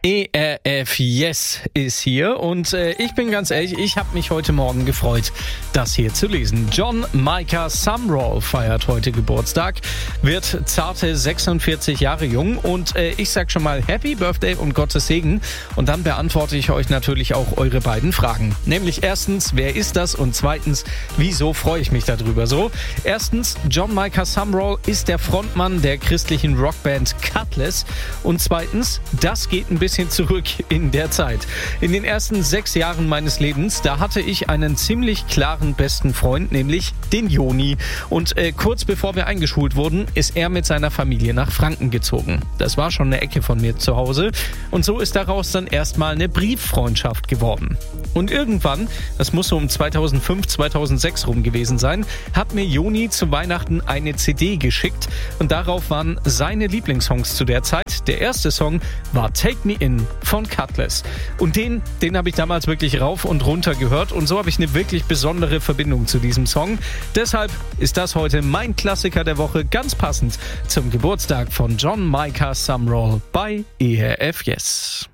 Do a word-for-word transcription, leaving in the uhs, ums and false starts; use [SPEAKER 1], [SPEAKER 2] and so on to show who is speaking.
[SPEAKER 1] E R F Yes ist hier und äh, ich bin ganz ehrlich, ich habe mich heute Morgen gefreut, das hier zu lesen. John Micah Sumrall feiert heute Geburtstag, wird zarte sechsundvierzig Jahre jung und äh, ich sag schon mal Happy Birthday und Gottes Segen und dann beantworte ich euch natürlich auch eure beiden Fragen. Nämlich erstens, wer ist das und zweitens, wieso freue ich mich darüber so? Erstens, John Micah Sumrall ist der Frontmann der christlichen Rockband Kutless und zweitens, das geht ein bisschen zurück in der Zeit. In den ersten sechs Jahren meines Lebens, da hatte ich einen ziemlich klaren besten Freund, nämlich den Joni. Und äh, kurz bevor wir eingeschult wurden, ist er mit seiner Familie nach Franken gezogen. Das war schon eine Ecke von mir zu Hause. Und so ist daraus dann erstmal eine Brieffreundschaft geworden. Und irgendwann, das muss so um zweitausendfünf, zweitausendsechs rum gewesen sein, hat mir Joni zu Weihnachten eine C D geschickt. Und darauf waren seine Lieblingssongs zu der Zeit. Der erste Song war Take Me In von Kutless. Und den, den habe ich damals wirklich rauf und runter gehört und so habe ich eine wirklich besondere Verbindung zu diesem Song. Deshalb ist das heute mein Klassiker der Woche, ganz passend zum Geburtstag von John Micah Sumrall bei E R F Yes.